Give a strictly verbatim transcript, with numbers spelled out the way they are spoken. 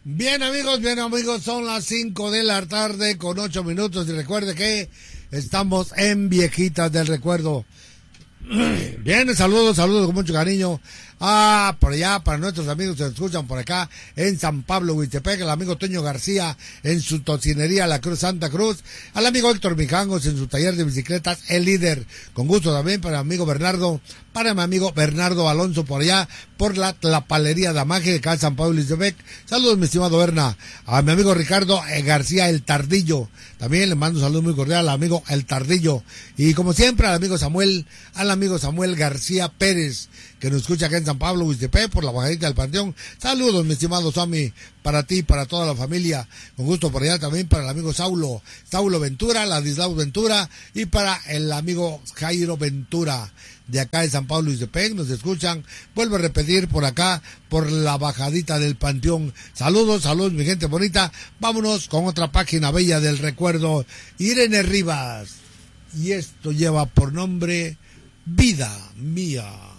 Bien amigos, bien amigos, son las cinco de la tarde con ocho minutos y recuerde que estamos en Viejitas del Recuerdo. Bien, saludos, saludos con mucho cariño. Ah, por allá, para nuestros amigos que nos escuchan por acá, en San Pablo, Huitepec, el amigo Toño García, en su tocinería La Cruz, Santa Cruz, al amigo Héctor Mijangos, en su taller de bicicletas, El Líder, con gusto también para mi amigo Bernardo, para mi amigo Bernardo Alonso por allá, por la Tlapalería de Amaje, de acá en San Pablo, Huitepec. Saludos, mi estimado Berna. A mi amigo Ricardo eh, García, El Tardillo, también le mando un saludo muy cordial al amigo El Tardillo. Y como siempre, al amigo Samuel, al amigo Samuel García Pérez, que nos escucha acá en San Pablo, Huitepec, por la bajadita del Panteón. Saludos, mi estimado Sammy, para ti, para toda la familia. Con gusto por allá también para el amigo Saulo, Saulo Ventura, Ladislao Ventura, y para el amigo Jairo Ventura, de acá de San Pablo, Huitepec. Nos escuchan, vuelvo a repetir, por acá, por la bajadita del Panteón. Saludos, saludos, mi gente bonita. Vámonos con otra página bella del recuerdo. Irene Rivas. Y esto lleva por nombre Vida Mía.